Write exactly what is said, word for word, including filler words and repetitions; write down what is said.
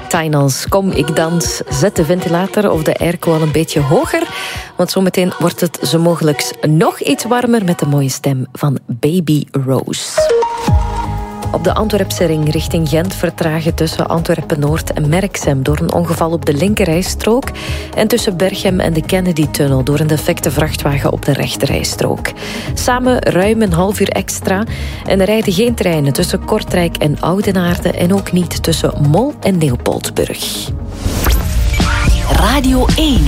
Tinals. Kom, ik dans. Zet de ventilator of de airco al een beetje hoger. Want zometeen wordt het zo mogelijk nog iets warmer met de mooie stem van Baby Rose. Op de Antwerpse ring richting Gent vertragen tussen Antwerpen-Noord en Merksem door een ongeval op de linkerrijstrook en tussen Berchem en de Kennedy-tunnel door een defecte vrachtwagen op de rechterrijstrook. Samen ruim een half uur extra en er rijden geen treinen tussen Kortrijk en Oudenaarde en ook niet tussen Mol en Leopoldsburg. Radio één.